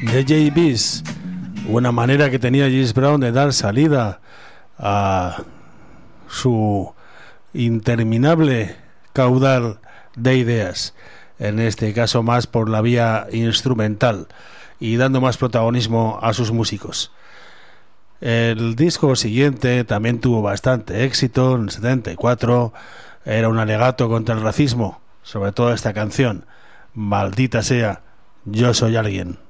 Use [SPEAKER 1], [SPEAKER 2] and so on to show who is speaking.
[SPEAKER 1] The JBs, una manera que tenía James Brown de dar salida a su interminable caudal de ideas, en este caso más por la vía instrumental y dando más protagonismo a sus músicos. El disco siguiente también tuvo bastante éxito, en el 74, era un alegato contra el racismo, sobre todo esta canción, Maldita sea, yo soy alguien.